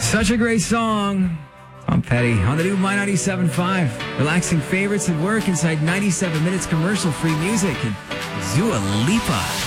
Such a great song. Tom Petty on the new My 97.5. Relaxing favorites at work inside 97 minutes commercial-free music and Dua Lipa.